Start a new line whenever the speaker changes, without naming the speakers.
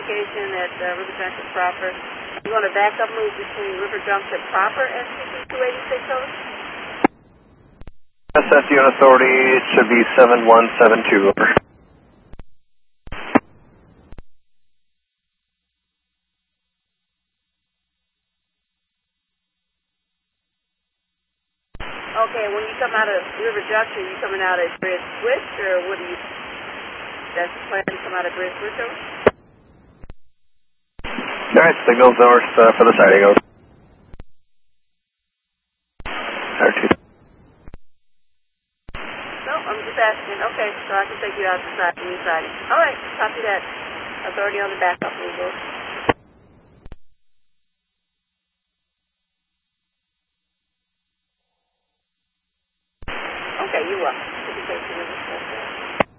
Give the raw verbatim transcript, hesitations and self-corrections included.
location at uh, River Junction proper. You want to back up move between River Junction proper and C P two eighty-six, over?
S S Unit Authority, it should be seven one seven two, over.
Okay, when you come out of River Junction, you coming out of Bridge Switch, or what do you, that's the plan to come out of Bridge Switch, over?
Alright, signal north uh, for the siding, over. R two.
No, I'm just asking. Okay, so I can take you out the side, new siding. Alright, copy that. Authority on the backup, move over.